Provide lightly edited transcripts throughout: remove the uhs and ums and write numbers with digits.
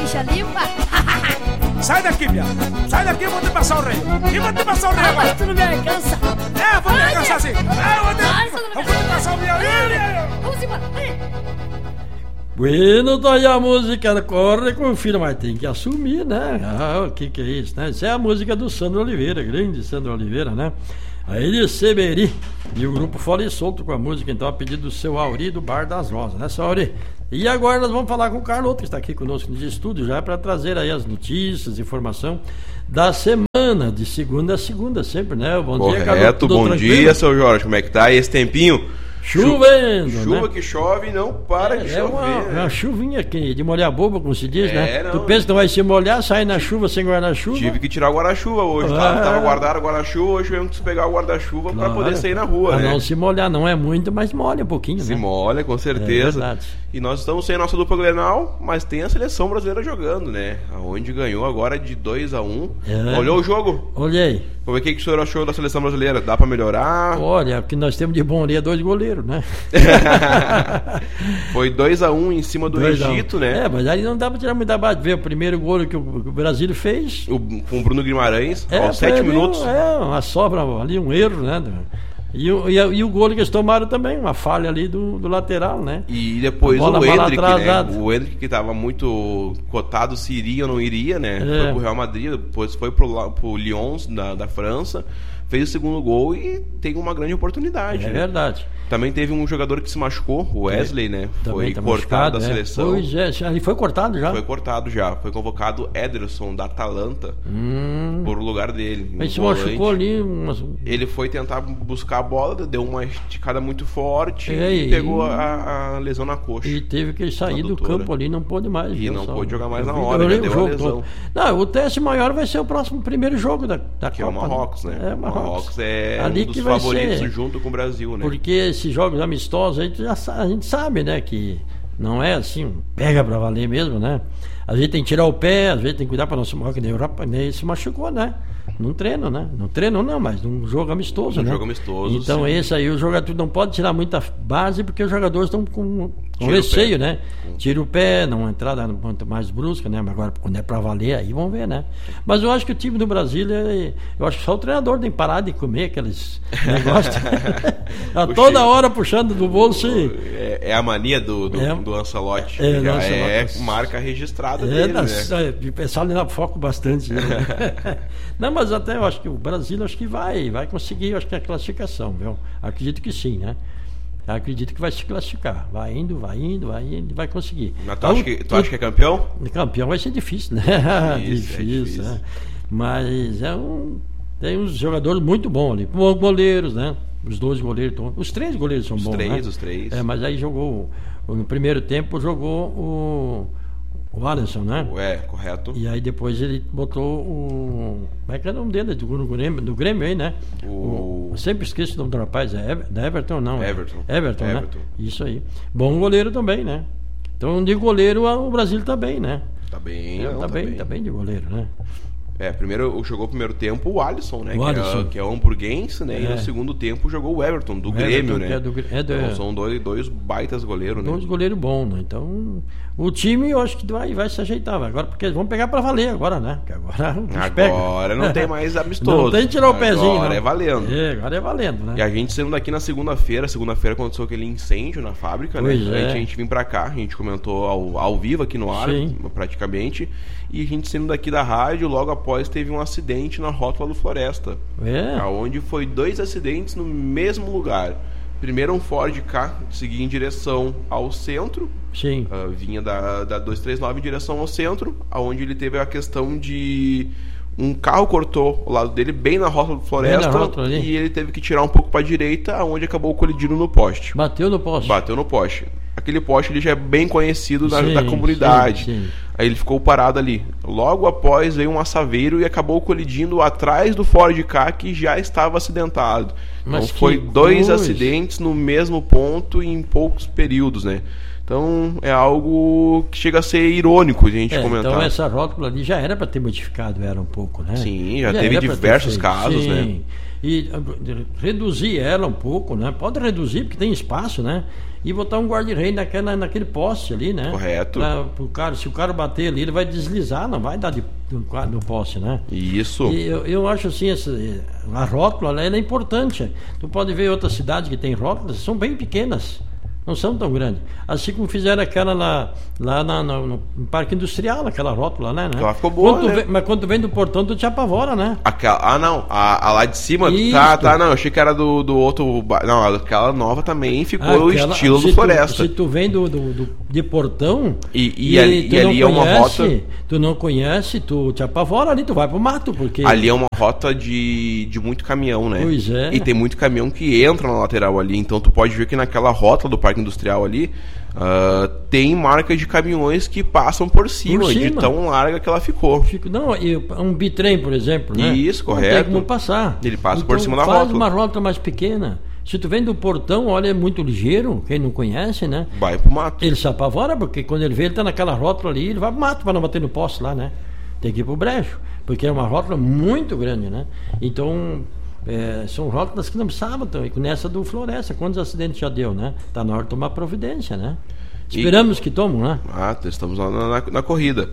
ficha limpa. Sai daqui, Bia. Sai daqui, eu vou te passar o rei. E vou te passar o rei agora. Mas tu não me alcança. Vou te alcançar sim. Eu vou te passar o Bia. Vamos embora. Bueno, daí a música corre com o filho, mas tem que assumir, né? O que é isso, né? Isso é a música do Sandro Oliveira, grande Sandro Oliveira, né? A Elis Seberi e o grupo Fole e Solto com a música, então, a pedido do seu Auri do Bar das Rosas, né, seu Auri? E agora nós vamos falar com o Carloto, que está aqui conosco nos estúdios já para trazer aí as notícias, informação da semana, de segunda a segunda, sempre, né? Bom dia, Carloto. Correto, bom dia, seu Jorge, como é que tá? E esse tempinho? Chovendo, chuva, né? Que chove e não para de chover. Uma chuvinha aqui, de molhar boba, como se diz, né? Não. Tu pensa que não vai se molhar, sai na chuva sem guarda-chuva? Tive que tirar o guarda-chuva hoje, tava guardado o guarda-chuva, hoje eu tenho que pegar o guarda-chuva para poder sair na rua, né? Não se molhar, não é muito, mas molha um pouquinho, se né? molha, com certeza. É verdade. E nós estamos sem a nossa dupla Grenal, mas tem a seleção brasileira jogando, né? Onde ganhou agora de 2-1. Olhou o jogo? Olhei. Vamos ver o que o senhor achou da seleção brasileira. Dá pra melhorar? Olha, o que nós temos de bom ali é 2 goleiros, né? Foi 2-1 em cima do Egito, né? Mas aí não dá pra tirar muita base. Ver o primeiro gol que o Brasil fez. Com o Bruno Guimarães, aos 7 minutos. Uma sobra ali, um erro, né? E o gol que eles tomaram também, uma falha ali do lateral, né? E depois o Endrick, né? O Endrick que estava muito cotado se iria ou não iria, né? Foi pro Real Madrid, depois foi pro Lyon da França, fez o segundo gol e tem uma grande oportunidade. É verdade. Também teve um jogador que se machucou, o Wesley, né? Foi cortado da seleção. Pois é, ele foi cortado já? Foi cortado já. Foi convocado Ederson, da Atalanta, por lugar dele. Mas se machucou ali. Ele foi tentar buscar a bola, deu uma esticada muito forte e pegou a lesão na coxa. E teve que sair do campo ali, não pôde mais. E não pôde jogar mais na hora, né? Deu a lesão. Não, o teste maior vai ser o primeiro jogo da Copa. Que é o Marrocos, né? O Marrocos é ali um dos favoritos junto com o Brasil, né? Porque esses jogos amistosos a gente sabe, né, que não é assim, pega pra valer mesmo, né? A gente tem que tirar o pé, às vezes tem que cuidar pra não se machucar, que nem Europa, nem se machucou, né? Num treino, né? Não treino não, mas num jogo amistoso, né? Jogo amistoso, então sim. Esse aí o jogador não pode tirar muita base porque os jogadores estão com receio, né? Tira o pé, não entrada muito mais brusca, né? Mas agora quando é pra valer aí vamos ver, né? Mas eu acho que o time do Brasil, eu acho que só o treinador tem que parar de comer aqueles negócios. Toda hora puxando do bolso. É a mania do Ancelotti. Já é marca registrada dele, né? O pessoal ali na foco bastante. Né? Não, mas até eu acho que o Brasil acho que vai conseguir, acho que a classificação, viu? Acredito que sim, né? Acredito que vai se classificar. Vai indo, vai conseguir. Mas tu acha que é campeão? Campeão vai ser difícil, né? Difícil. Né? Mas tem uns jogadores muito bons ali. Goleiros, né? Os 2 goleiros, os 3 goleiros são bons, né? Os três. Mas aí no primeiro tempo jogou o Alisson, né? Correto. E aí depois ele botou como é que é o nome dele? Do Grêmio aí, né? Eu sempre esqueço o nome do rapaz. Da Everton, não? Everton, né? Isso aí. Bom goleiro também, né? Então de goleiro o Brasil tá bem, né? Tá bem. Tá bem de goleiro, né? Jogou o primeiro tempo o Alisson, né? Que é o hamburguense, né? E no segundo tempo jogou o Everton, do Grêmio, né? Então são dois baitas goleiros, né? 2 goleiros bons, né? Então, o time eu acho que vai se ajeitar. Agora, porque eles vão pegar pra valer agora, né? Porque agora não tem mais amistoso. Não tem que tirar o pezinho, agora não. É valendo. Agora é valendo, né? E a gente saindo daqui na segunda-feira aconteceu aquele incêndio na fábrica, né? A gente vim pra cá, a gente comentou ao vivo aqui no ar, praticamente. E a gente saindo daqui da rádio, logo após teve um acidente na rótula do Floresta. Onde foi 2 acidentes no mesmo lugar. Primeiro um Ford Ka seguia em direção ao centro. Sim. Vinha da 239 em direção ao centro, onde ele teve a questão de um carro cortou o lado dele bem na rótula do Floresta e ele teve que tirar um pouco para a direita, onde acabou colidindo no poste. Bateu no poste. Aquele poste ele já é bem conhecido da comunidade. Sim. Aí ele ficou parado ali. Logo após veio um assaveiro e acabou colidindo atrás do Ford Ka, que já estava acidentado. Então foi 2 acidentes no mesmo ponto em poucos períodos, né? Então é algo que chega a ser irônico a gente comentar. Então essa rótula ali já era para ter modificado ela um pouco, né? Sim, já teve diversos casos, sim. né? E reduzir ela um pouco, né? Pode reduzir porque tem espaço, né? E botar um guarda-rei naquele poste ali, né? Correto. Pro cara, se o cara bater ali, ele vai deslizar, não vai dar no poste, né? Isso. E eu acho assim, a rótula ela é importante. Tu pode ver outras cidades que tem rótulas, são bem pequenas. Não são tão grandes. Assim como fizeram aquela lá no Parque Industrial, aquela rótula, né? Ela ficou boa, né? Mas quando tu vem do portão, tu te apavora, né? Não. A lá de cima, Isso. não. Eu achei que era do outro. Não, aquela nova também ficou o estilo do Floresta. Se tu vem de portão e ali é uma rota. Tu não conhece, tu te apavora ali, tu vai pro mato, porque. Ali é uma rota de muito caminhão, né? Pois é. E tem muito caminhão que entra na lateral ali. Então tu pode ver que naquela rota do Parque Industrial ali tem marcas de caminhões que passam por cima de tão larga que ela ficou. Não, um bitrem, por exemplo, né? Isso, correto. Não tem como passar. Ele passa então, por cima da faz rótula. uma rota mais pequena. Se tu vem do portão, olha, é muito ligeiro, quem não conhece, né? Vai pro mato. Ele se apavora, porque quando ele vê, ele tá naquela rótula ali, ele vai pro mato para não bater no poste lá, né? Tem que ir pro brejo, porque é uma rótula muito grande, né? Então, são rótulas que não precisavam, nessa do Floresta, quantos acidentes já deu, né? Tá na hora de tomar providência, né? Esperamos que tomem, né? Estamos na corrida.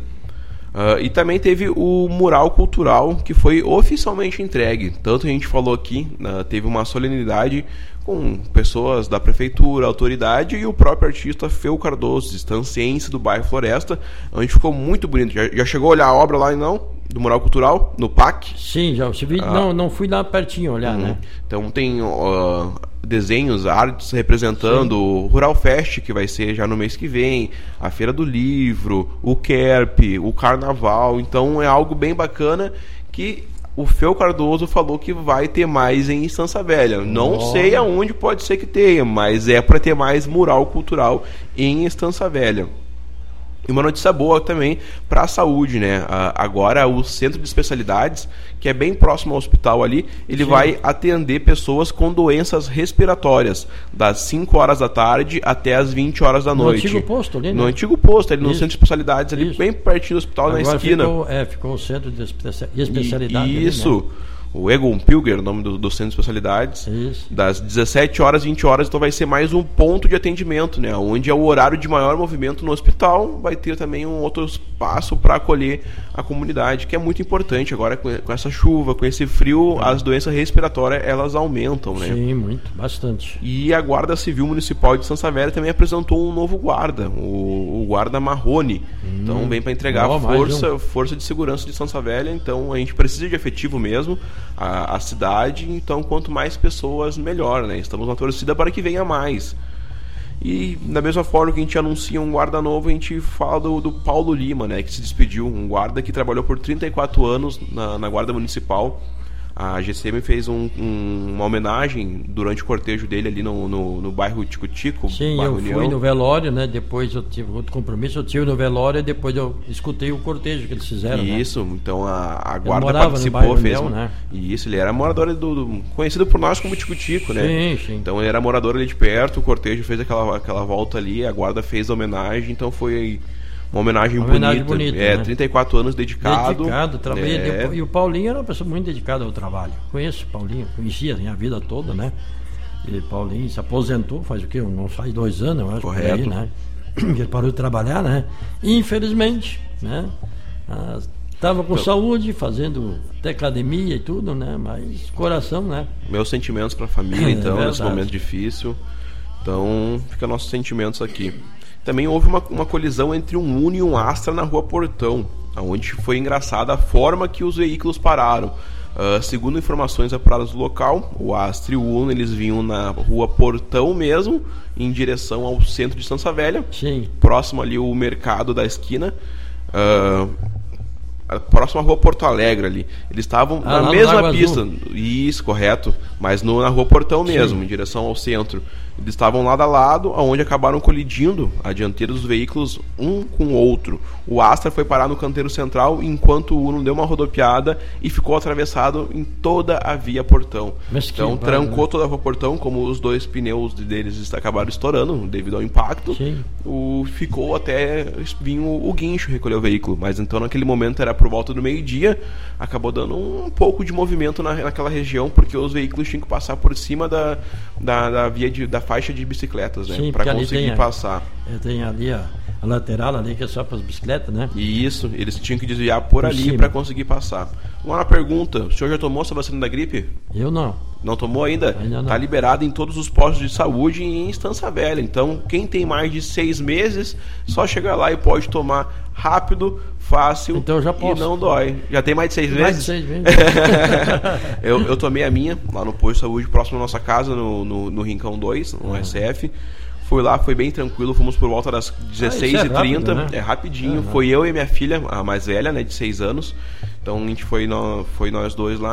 E também teve o mural cultural que foi oficialmente entregue. Tanto a gente falou aqui, teve uma solenidade com pessoas da prefeitura, autoridade e o próprio artista Feu Cardoso, estanciense do bairro Floresta, onde ficou muito bonito. Já chegou a olhar a obra lá, não? Do mural cultural, no PAC? Sim, já vi. Não fui lá pertinho olhar, né? Então tem desenhos, artes representando o Rural Fest, que vai ser já no mês que vem, a Feira do Livro, o Kerp, o Carnaval. Então é algo bem bacana que o Feu Cardoso falou que vai ter mais em Estância Velha. Não sei aonde pode ser que tenha, mas é para ter mais mural cultural em Estância Velha. E uma notícia boa também para a saúde, né? Agora o centro de especialidades, que é bem próximo ao hospital ali, ele vai atender pessoas com doenças respiratórias, das 5 horas da tarde até as 20 horas da noite. No antigo posto ali, né? No antigo posto, ali no centro de especialidades, ali bem pertinho do hospital, agora na esquina. Ficou o centro de especialidade. Isso. Ali, né? O Egon Pilger, o nome do centro de especialidades. Isso. Das 17 horas às 20 horas, então vai ser mais um ponto de atendimento, né? Onde é o horário de maior movimento no hospital, vai ter também um outro espaço para acolher a comunidade, que é muito importante. Agora, com essa chuva, com esse frio, as doenças respiratórias, elas aumentam, né? Sim, muito, bastante. E a Guarda Civil Municipal de Estância Velha também apresentou um novo guarda, o guarda Marrone. Então, vem para entregar força de segurança de Estância Velha. Então, a gente precisa de efetivo mesmo. A cidade, então quanto mais pessoas, melhor, né? Estamos na torcida para que venha mais. E da mesma forma que a gente anuncia um guarda novo, a gente fala do Paulo Lima, né? Que se despediu, um guarda que trabalhou por 34 anos na Guarda Municipal. A GCM fez uma homenagem durante o cortejo dele ali no bairro Tico-Tico. Sim, eu fui no velório, né? Depois eu tive outro compromisso, eu tive no velório e depois eu escutei o cortejo que eles fizeram. Isso, né? Então a guarda participou, fez. Né? Isso, ele era morador conhecido por nós como Tico-Tico, né? Sim. Então ele era morador ali de perto, o cortejo fez aquela volta ali, a guarda fez a homenagem, então foi uma homenagem bonita, né? 34 anos dedicado. Trabalhei. E o Paulinho era uma pessoa muito dedicada ao trabalho. Conheço o Paulinho, conhecia a minha vida toda, né? E Paulinho se aposentou, faz o quê? Não faz 2 anos, eu acho. Correto. Aí, né? Ele parou de trabalhar, né? Infelizmente, né? Estava com saúde, fazendo até academia e tudo, né? Mas coração, né? Meus sentimentos para a família, então, nesse momento difícil. Então, fica nossos sentimentos aqui. Também houve uma colisão entre um Uno e um Astra na rua Portão, onde foi engraçada a forma que os veículos pararam. Segundo informações apuradas do local, o Astra e o Uno eles vinham na rua Portão mesmo, em direção ao centro de Estância Velha. Sim. Próximo ali o mercado da esquina. próximo à rua Porto Alegre ali. Eles estavam na mesma pista. Azul. Isso, correto. Mas na rua Portão mesmo, em direção ao centro. Eles estavam lado a lado, onde acabaram colidindo a dianteira dos veículos um com o outro. O Astra foi parar no canteiro central, enquanto o Uno deu uma rodopiada e ficou atravessado em toda a via Portão. Então trancou toda a rua Portão, como os dois pneus deles acabaram estourando devido ao impacto. Ficou até vir o guincho recolher o veículo. Mas então naquele momento era por volta do meio-dia, acabou dando um pouco de movimento naquela região, porque os veículos tinham que passar por cima da via da faixa de bicicletas, né? Para conseguir passar. Tem ali a lateral ali que é só para as bicicletas, né? E isso, eles tinham que desviar por ali para conseguir passar. Uma pergunta: o senhor já tomou essa vacina da gripe? Eu não. Não tomou ainda? Ainda não. Está liberado em todos os postos de saúde e em Estância Velha. Então, quem tem mais de 6 meses, só chegar lá e pode tomar rápido, fácil, então, já posso. E não dói. Já tem mais de 6 meses? Mais de 6 meses. eu tomei a minha lá no posto de saúde, próximo à nossa casa, no Rincão 2, no SF. Fui lá, foi bem tranquilo, fomos por volta das 16h30, né? É rapidinho. Foi eu e minha filha, a mais velha, né, de 6 anos. Então a gente foi nós dois lá.